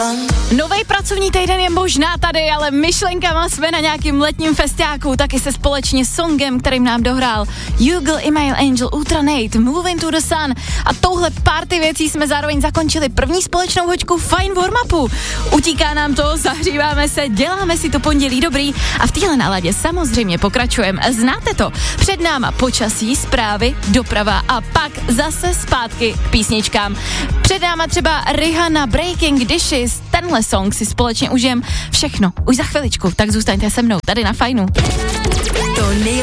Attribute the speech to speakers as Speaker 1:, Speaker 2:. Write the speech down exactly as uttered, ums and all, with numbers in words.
Speaker 1: Nový pracovní týden je možná tady, ale myšlenkama jsme na nějakým letním festiáku, taky se společně songem, kterým nám dohrál Hugo, Email Angel, Ultra Nate, Moving to the Sun a touhle party věcí jsme zároveň zakončili první společnou hoďku Fine Warm-upu. Utíká nám to, zahříváme se, děláme si to pondělí dobrý a v téhle náladě samozřejmě pokračujeme. Znáte to? Před náma počasí, zprávy, doprava a pak zase zpátky k písničkám. Před náma třeba Rihanna, Breaking Dishes, tenhle song si společně užijem všechno už za chviličku, tak zůstaňte se mnou tady na Fajnu.